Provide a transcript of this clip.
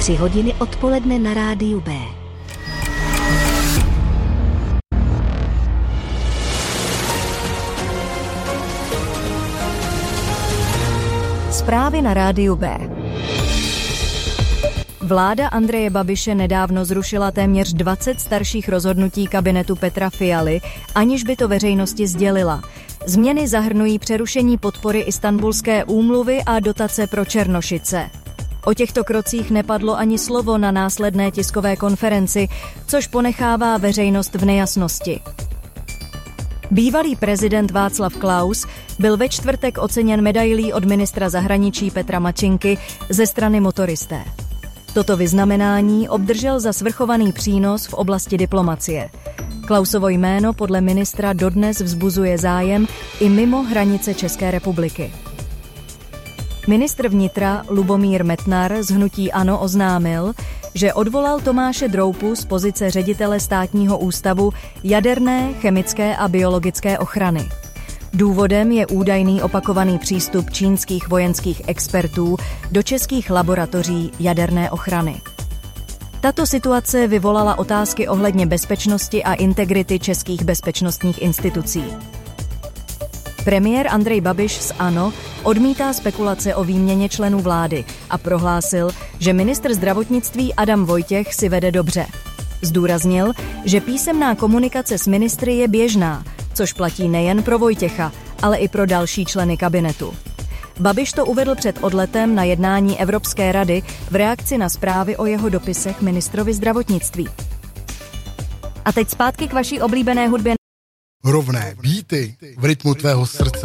3 hodiny odpoledne na rádiu B. Zprávy na rádiu B. Vláda Andreje Babiše nedávno zrušila téměř 20 starších rozhodnutí kabinetu Petra Fialy, aniž by to veřejnosti sdělila. Změny zahrnují přerušení podpory Istanbulské úmluvy a dotace pro Černošice. O těchto krocích nepadlo ani slovo na následné tiskové konferenci, což ponechává veřejnost v nejasnosti. Bývalý prezident Václav Klaus byl ve čtvrtek oceněn medailí od ministra zahraničí Petra Mačinky ze strany Motoristé. Toto vyznamenání obdržel za svrchovaný přínos v oblasti diplomacie. Klausovo jméno podle ministra dodnes vzbuzuje zájem i mimo hranice České republiky. Ministr vnitra Lubomír Metnar z hnutí ANO oznámil, že odvolal Tomáše Droupu z pozice ředitele Státního ústavu jaderné, chemické a biologické ochrany. Důvodem je údajný opakovaný přístup čínských vojenských expertů do českých laboratoří jaderné ochrany. Tato situace vyvolala otázky ohledně bezpečnosti a integrity českých bezpečnostních institucí. Premiér Andrej Babiš z ANO odmítá spekulace o výměně členů vlády a prohlásil, že ministr zdravotnictví Adam Vojtěch si vede dobře. Zdůraznil, že písemná komunikace s ministry je běžná, což platí nejen pro Vojtěcha, ale i pro další členy kabinetu. Babiš to uvedl před odletem na jednání Evropské rady v reakci na zprávy o jeho dopisech ministrovi zdravotnictví. A teď zpátky k vaší oblíbené hudbě. Rovné beaty v rytmu tvého srdce.